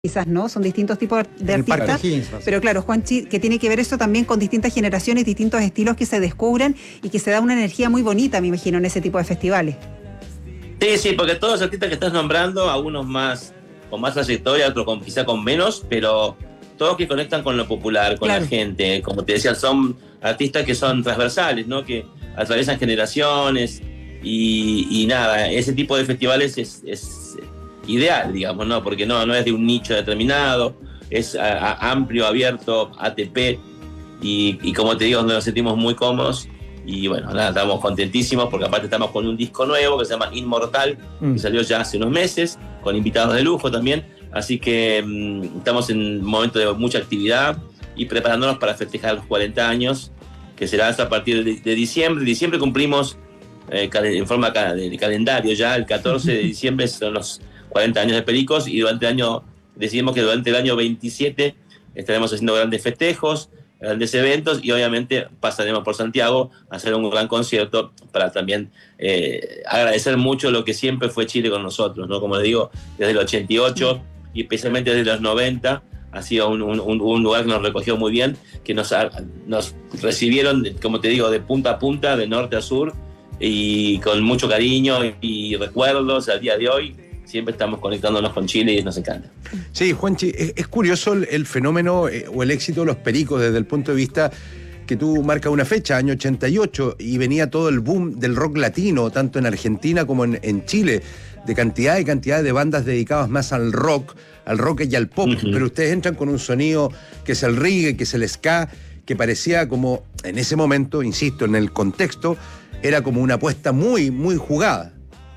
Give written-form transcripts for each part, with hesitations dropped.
quizás no, son distintos tipos de El Parque artistas, O'Higgins, pero claro, Juanchi, que tiene que ver eso también con distintas generaciones, distintos estilos que se descubren y que se da una energía muy bonita, me imagino, en ese tipo de festivales. Sí, porque todos los artistas que estás nombrando, algunos más con más trayectoria, otros quizá con menos, pero todos que conectan con lo popular, con Claro. la gente, como te decía, son artistas que son transversales, ¿no? Que atraviesan generaciones y nada, ese tipo de festivales es ideal, digamos, ¿no? Porque no es de un nicho determinado, es amplio, abierto, ATP y como te digo, donde nos sentimos muy cómodos. Y bueno, nada, estamos contentísimos porque aparte estamos con un disco nuevo que se llama Inmortal, que salió ya hace unos meses, con invitados de lujo también. Así que estamos en un momento de mucha actividad y preparándonos para festejar los 40 años, que será hasta a partir de diciembre. En diciembre cumplimos en forma de calendario ya, el 14 de diciembre son los 40 años de Pericos y decidimos que durante el año 27 estaremos haciendo grandes festejos, grandes eventos y obviamente pasaremos por Santiago a hacer un gran concierto para también agradecer mucho lo que siempre fue Chile con nosotros, ¿no? Como les digo, desde el 88 y especialmente desde los 90 ha sido un lugar que nos recogió muy bien, que nos recibieron, como te digo, de punta a punta, de norte a sur y con mucho cariño y recuerdos al día de hoy. Siempre estamos conectándonos con Chile y nos encanta. Sí, Juanchi, es curioso el fenómeno o el éxito de los Pericos desde el punto de vista que tú marcas una fecha, año 88, y venía todo el boom del rock latino, tanto en Argentina como en Chile, de cantidad y cantidad de bandas dedicadas más al rock y al pop, pero ustedes entran con un sonido que es el reggae, que es el ska, que parecía como, en ese momento, insisto, en el contexto, era como una apuesta muy, muy jugada.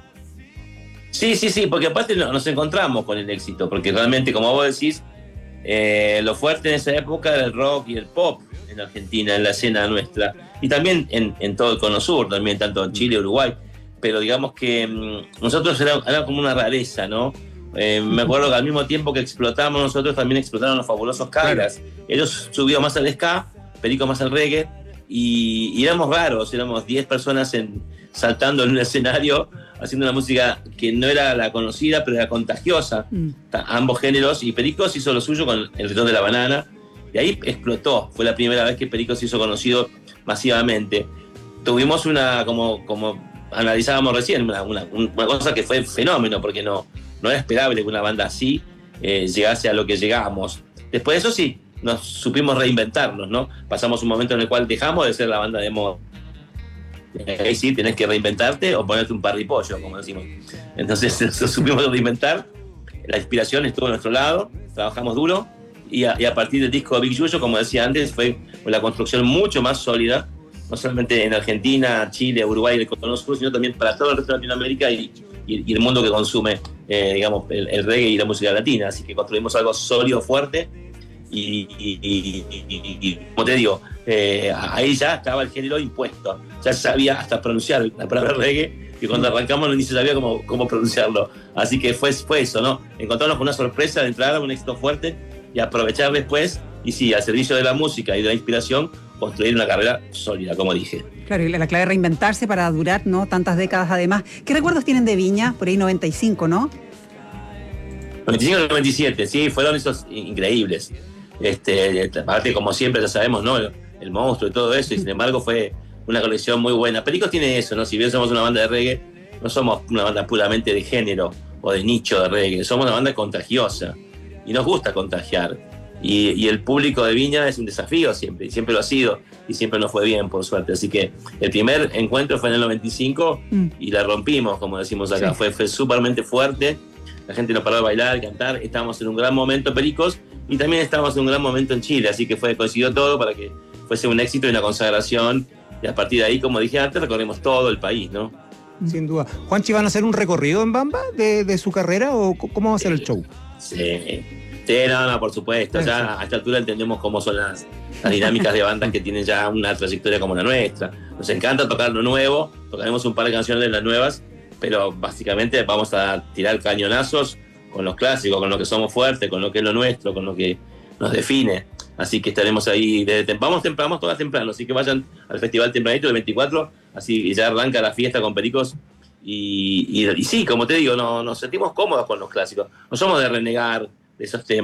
Sí, porque aparte nos encontramos con el éxito, porque realmente, como vos decís, lo fuerte en esa época era el rock y el pop en Argentina, en la escena nuestra, y también en todo el Cono Sur, también tanto en Chile, Uruguay, pero digamos que nosotros era como una rareza, ¿no? Me acuerdo que al mismo tiempo que explotamos nosotros, también explotaron los fabulosos Cairas. Claro. Ellos subían más al ska, Perico más al reggae, y éramos raros, éramos 10 personas saltando en un escenario, haciendo una música que no era la conocida, pero era contagiosa, ambos géneros, y Pericos hizo lo suyo con El Ritón de la Banana, y ahí explotó, fue la primera vez que Pericos se hizo conocido masivamente. Tuvimos como analizábamos recién, una cosa que fue fenómeno, porque no era esperable que una banda así llegase a lo que llegamos. Después de eso sí, nos supimos reinventarnos, ¿no? Pasamos un momento en el cual dejamos de ser la banda de moda. Ahí sí, tenés que reinventarte o ponerte un parripollo, como decimos. Entonces nos supimos reinventar, la inspiración estuvo a nuestro lado, trabajamos duro y a partir del disco de Big Yuyo, como decía antes, fue la construcción mucho más sólida, no solamente en Argentina, Chile, Uruguay, el Cono Sur, sino también para todo el resto de Latinoamérica y el mundo que consume, digamos, el reggae y la música latina. Así que construimos algo sólido, fuerte y como te digo, ahí ya estaba el género impuesto, ya sabía hasta pronunciar la palabra reggae, y cuando arrancamos ni se sabía cómo pronunciarlo, así que fue eso, ¿no? Encontrarnos con una sorpresa de entrada, un éxito fuerte, y aprovechar después, y sí, al servicio de la música y de la inspiración, construir una carrera sólida, como dije. Claro, y la clave es reinventarse para durar, ¿no? Tantas décadas además. ¿Qué recuerdos tienen de Viña? Por ahí 95, ¿no? 95 y 97, sí, fueron esos increíbles. Aparte, como siempre, ya sabemos, ¿no? El monstruo y todo eso, y sin embargo fue una colección muy buena. Pericos tiene eso, ¿no? Si bien somos una banda de reggae, no somos una banda puramente de género o de nicho de reggae, somos una banda contagiosa y nos gusta contagiar. Y el público de Viña es un desafío siempre, y siempre lo ha sido, y siempre nos fue bien, por suerte. Así que el primer encuentro fue en el 95 y la rompimos, como decimos acá. Sí. Fue súpermente fuerte, la gente no paró de bailar, cantar, estábamos en un gran momento, Pericos, y también estábamos en un gran momento en Chile, así que coincidió todo para que fuese un éxito y una consagración, y a partir de ahí, como dije antes, recorrimos todo el país, ¿no? Sin duda. Juanchi, ¿van a hacer un recorrido en Bamba de su carrera o cómo va a ser el show? Sí, no, por supuesto, ya a esta altura entendemos cómo son las dinámicas de bandas que tienen ya una trayectoria como la nuestra. Nos encanta tocar lo nuevo, tocaremos un par de canciones de las nuevas, pero básicamente vamos a tirar cañonazos con los clásicos, con lo que somos fuertes, con lo que es lo nuestro, con lo que nos define. Así que estaremos ahí vamos todas temprano, así que vayan al festival tempranito del 24, así ya arranca la fiesta con Pericos. Y sí, como te digo, nos sentimos cómodos con los clásicos. No somos de renegar de esos temas.